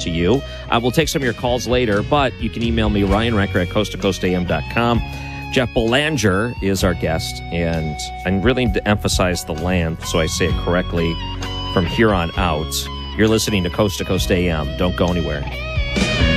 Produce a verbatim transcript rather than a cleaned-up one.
to you. Uh, we'll take some of your calls later, but you can email me, Ryan Recker at coast to coast a m dot com. Jeff Belanger is our guest, and I'm really need to emphasize the land so I say it correctly from here on out. You're listening to Coast to Coast A M. Don't go anywhere.